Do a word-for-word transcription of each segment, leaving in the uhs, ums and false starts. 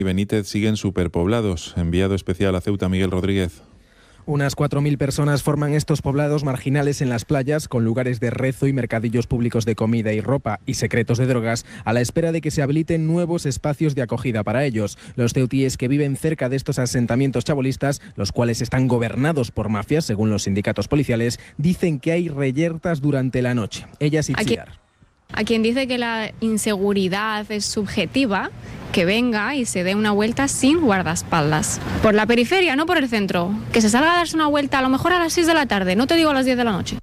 y Benítez siguen superpoblados. Enviado especial a Ceuta, Miguel Rodríguez. Unas cuatro mil personas forman estos poblados marginales en las playas, con lugares de rezo y mercadillos públicos de comida y ropa y secretos de drogas, a la espera de que se habiliten nuevos espacios de acogida para ellos. Los ceutíes que viven cerca de estos asentamientos chabolistas, los cuales están gobernados por mafias, según los sindicatos policiales, dicen que hay reyertas durante la noche. Ellas y Itziar. A quien dice que la inseguridad es subjetiva, que venga y se dé una vuelta sin guardaespaldas. Por la periferia, no por el centro. Que se salga a darse una vuelta a lo mejor a las seis de la tarde, no te digo a las diez de la noche.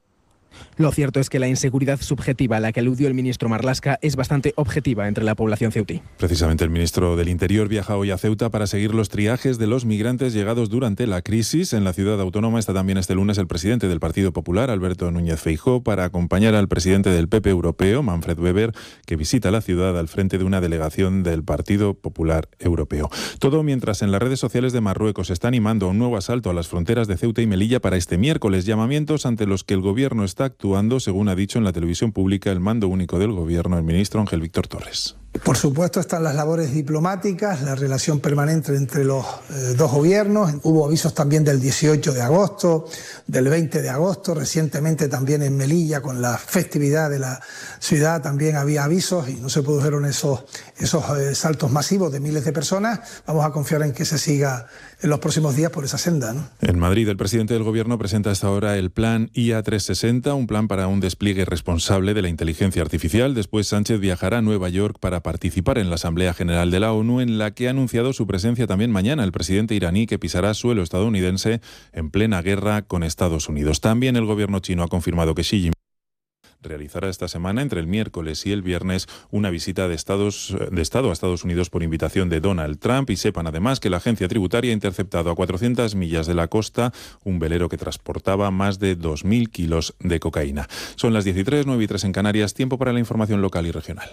Lo cierto es que la inseguridad subjetiva a la que aludió el ministro Marlaska es bastante objetiva entre la población ceutí. Precisamente el ministro del Interior viaja hoy a Ceuta para seguir los triajes de los migrantes llegados durante la crisis. En la ciudad autónoma está también este lunes el presidente del Partido Popular, Alberto Núñez Feijóo, para acompañar al presidente del P P Europeo, Manfred Weber, que visita la ciudad al frente de una delegación del Partido Popular Europeo. Todo mientras en las redes sociales de Marruecos se está animando a un nuevo asalto a las fronteras de Ceuta y Melilla para este miércoles, llamamientos ante los que el gobierno está actuando actuando, según ha dicho en la televisión pública el mando único del gobierno, el ministro Ángel Víctor Torres. Por supuesto están las labores diplomáticas, la relación permanente entre los eh, dos gobiernos. Hubo avisos también del dieciocho de agosto, del veinte de agosto, recientemente también en Melilla con la festividad de la ciudad también había avisos y no se produjeron esos, esos eh, saltos masivos de miles de personas. Vamos a confiar en que se siga en los próximos días por esa senda, ¿no? En Madrid, el presidente del gobierno presenta hasta ahora el plan I A trescientos sesenta, un plan para un despliegue responsable de la inteligencia artificial. Después Sánchez viajará a Nueva York para participar en la Asamblea General de la ONU, en la que ha anunciado su presencia también mañana el presidente iraní, que pisará suelo estadounidense en plena guerra con Estados Unidos. También el gobierno chino ha confirmado que Xi Jinping realizará esta semana, entre el miércoles y el viernes, una visita de, Estados, de Estado a Estados Unidos por invitación de Donald Trump. Y sepan además que la agencia tributaria ha interceptado a cuatrocientas millas de la costa un velero que transportaba más de dos mil kilos de cocaína. Son las dieciséis, nueve y tres en Canarias. Tiempo para la información local y regional.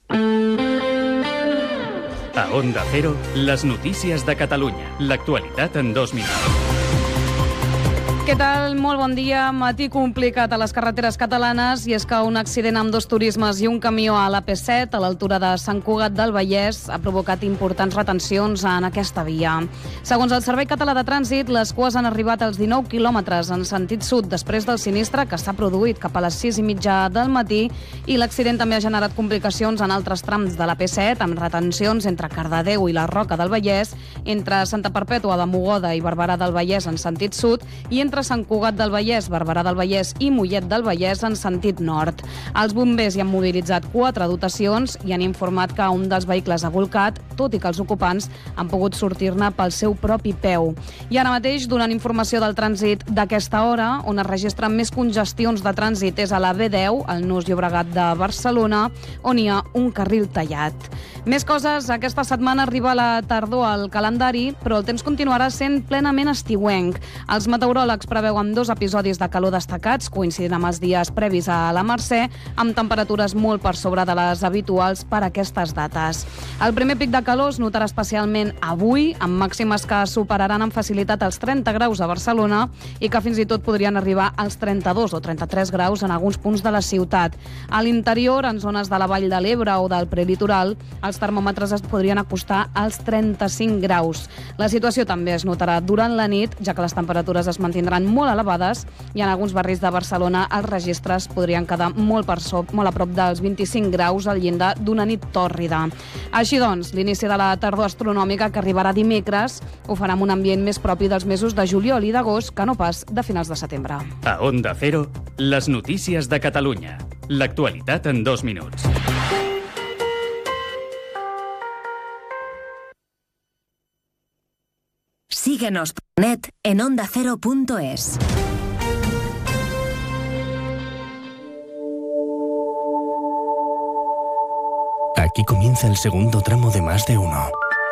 A Onda Cero, les notícies de Catalunya. L'actualitat en dos minuts. Què tal? Molt bon dia. Matí complicat a les carreteres catalanes i és que un accident amb dos turismes i un camió a l'A P set a l'altura de Sant Cugat del Vallès ha provocat importants retencions en aquesta via. Segons el Servei Català de Trànsit, les cues han arribat als dinou quilòmetres en sentit sud després del sinistre que s'ha produït cap a les sis i mitja del matí i l'accident també ha generat complicacions en altres trams de l'A P set amb retencions entre Cardedeu i la Roca del Vallès, entre Santa Perpètua de Mogoda i Barberà del Vallès en sentit sud i entre Sant Cugat del Vallès, Barberà del Vallès i Mollet del Vallès en sentit nord. Els bombers hi han mobilitzat quatre dotacions i han informat que un dels vehicles ha volcat, tot i que els ocupants han pogut sortir-ne pel seu propi peu. I ara mateix, donant informació del trànsit d'aquesta hora, on es registren més congestions de trànsit és a la B deu, al Nus Llobregat de Barcelona, on hi ha un carril tallat. Més coses, aquesta setmana arriba la tardor al calendari, però el temps continuarà sent plenament estiuenc. Els meteoròlegs preveuen dos episodis de calor destacats, coincidint amb els dies previs a la Mercè, amb temperatures molt per sobre de les habituals per a aquestes dates. El primer pic de calor es notarà especialment avui, amb màximes que superaran amb facilitat els trenta graus a Barcelona i que fins i tot podrien arribar als trenta-dos o trenta-tres graus en alguns punts de la ciutat. A l'interior, en zones de la Vall de l'Ebre o del prelitoral, els termòmetres es podrien acostar als trenta-cinc graus. La situació també es notarà durant la nit, ja que les temperatures es mantindran molt elevades i en alguns barris de Barcelona els registres podrien quedar molt, per so, molt a prop dels vint-i-cinc graus al llindar d'una nit tòrrida. Així doncs, l'inici de la tardor astronòmica, que arribarà dimecres, ho farà amb un ambient més propi dels mesos de juliol i d'agost que no pas de finals de setembre. A Onda Cero, les notícies de Catalunya. L'actualitat en dos minuts. Síguenos por net en onda cero punto es. Aquí comienza el segundo tramo de Más de Uno.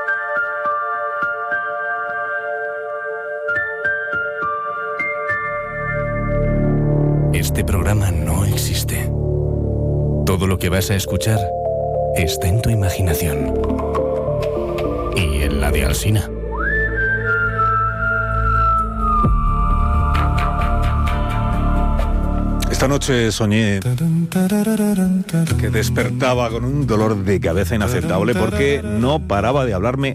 Este programa no existe. Todo lo que vas a escuchar está en tu imaginación. Y en la de Alsina. Esta noche soñé que despertaba con un dolor de cabeza inaceptable porque no paraba de hablarme